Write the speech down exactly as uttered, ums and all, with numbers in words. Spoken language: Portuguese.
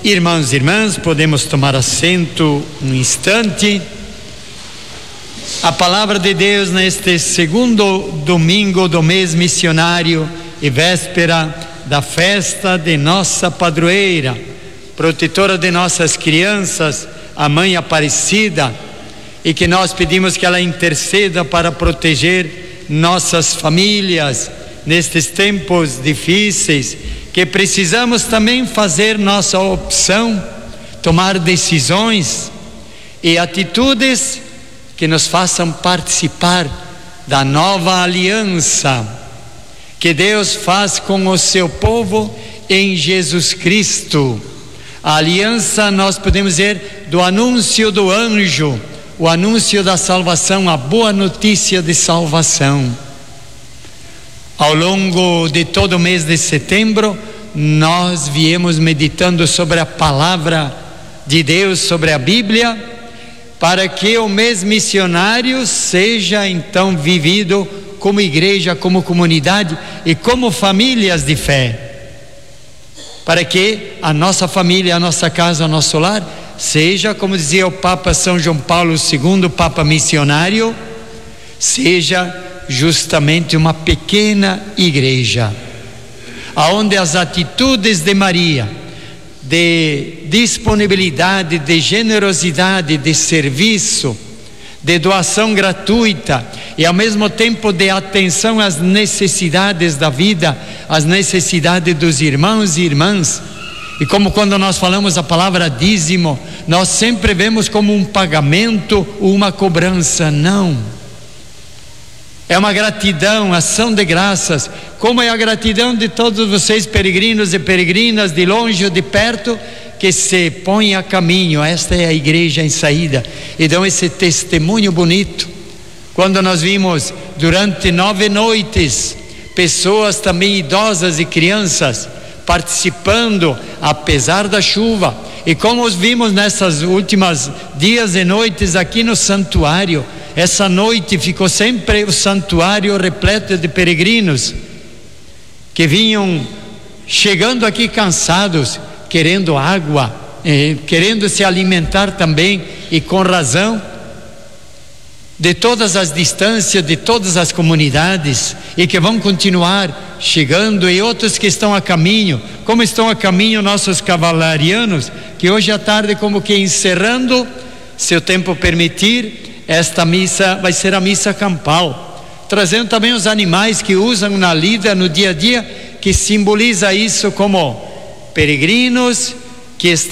Irmãos e irmãs, podemos tomar assento um instante. A palavra de Deus neste segundo domingo do mês missionário e véspera da festa de nossa padroeira, protetora de nossas crianças, a Mãe Aparecida, e que nós pedimos que ela interceda para proteger nossas famílias nestes tempos difíceis, que precisamos também fazer nossa opção, tomar decisões e atitudes que nos façam participar da nova aliança que Deus faz com o seu povo em Jesus Cristo. A aliança, nós podemos dizer, do anúncio do anjo, o anúncio da salvação, a boa notícia de salvação. Ao longo de todo o mês de setembro, nós viemos meditando sobre a palavra de Deus, sobre a Bíblia, para que o mês missionário seja então vivido como igreja, como comunidade e como famílias de fé. Para que a nossa família, a nossa casa, o nosso lar, seja, como dizia o Papa São João Paulo segundo, Papa missionário, seja justamente uma pequena igreja, aonde as atitudes de Maria, de disponibilidade, de generosidade, de serviço, de doação gratuita e ao mesmo tempo de atenção às necessidades da vida, às necessidades dos irmãos e irmãs. E como quando nós falamos a palavra dízimo, nós sempre vemos como um pagamento ou uma cobrança. Não. É uma gratidão, ação de graças, como é a gratidão de todos vocês, peregrinos e peregrinas, de longe ou de perto, que se põem a caminho. Esta é a igreja em saída, e dão esse testemunho bonito. Quando nós vimos durante nove noites, pessoas também idosas e crianças participando, apesar da chuva, e como os vimos nessas últimas dias e noites aqui no santuário, essa noite ficou sempre o santuário repleto de peregrinos que vinham chegando aqui cansados, querendo água, eh, querendo se alimentar também, e com razão, de todas as distâncias, de todas as comunidades, e que vão continuar chegando, e outros que estão a caminho, como estão a caminho nossos cavalarianos, que hoje à tarde, como que encerrando, se o tempo permitir, esta missa vai ser a missa campal, trazendo também os animais que usam na lida, no dia a dia, que simboliza isso como peregrinos que estão